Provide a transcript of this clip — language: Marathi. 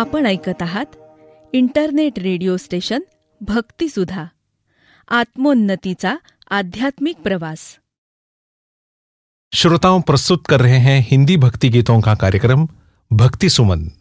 आपण ऐकत आहात इंटरनेट रेडिओ स्टेशन भक्तिसुधा, आत्मोन्नतीचा आध्यात्मिक प्रवास। श्रोताओं, प्रस्तुत कर रहे हैं हिंदी भक्ति गीतों का कार्यक्रम भक्ति सुमन।